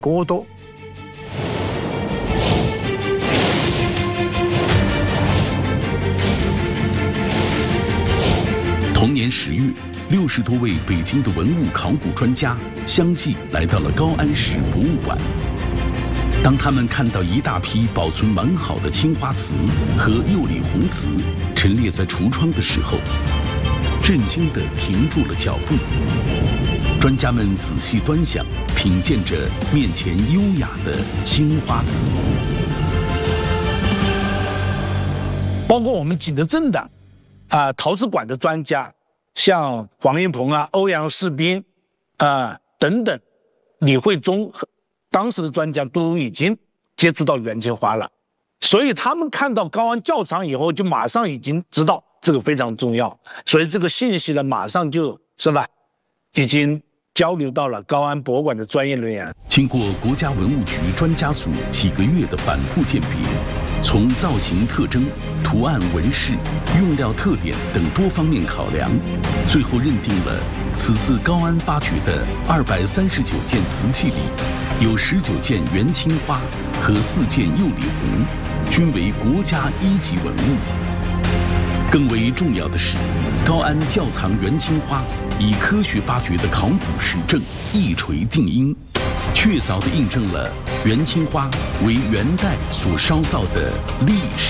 过多。 同年10月，60多位北京的文物考古专家相继来到了高安市博物馆。当他们看到一大批保存完好的青花瓷和釉里红瓷陈列在橱窗的时候，震惊地停住了脚步。专家们仔细端详，品鉴着面前优雅的青花瓷。 包括我们景德镇的陶瓷馆的专家，像黄一鹏欧阳士斌等等，李惠忠当时的专家都已经接触到元青花了，所以他们看到高安窖藏以后，就马上已经知道这个非常重要，所以这个信息呢，马上就是吧，已经交流到了高安博物馆的专业人员。 经过国家文物局专家组几个月的反复鉴别，从造型特征、图案纹饰、用料特点等多方面考量，最后认定了此次高安发掘的239件瓷器里，有19件元青花和4件釉里红，均为国家1级文物。更为重要的是，高安窖藏元青花以科学发掘的考古实证一锤定音，确凿地印证了元青花为元代所烧造的历史。